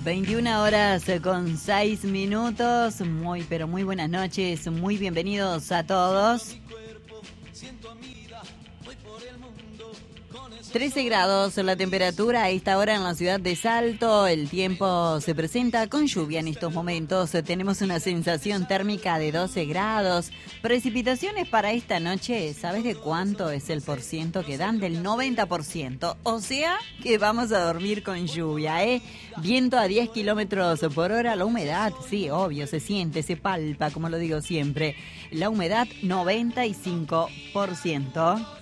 21 horas con 6 minutos. Muy, pero muy buenas noches. Muy bienvenidos a todos. 13 grados la temperatura a esta hora en la ciudad de Salto. El tiempo se presenta con lluvia en estos momentos. Tenemos una sensación térmica de 12 grados. Precipitaciones para esta noche, ¿sabes de cuánto es el porciento que dan? Del 90%. O sea que vamos a dormir con lluvia, ¿eh? Viento a 10 kilómetros por hora. La humedad, sí, obvio, se siente, se palpa, como lo digo siempre. La humedad, 95%.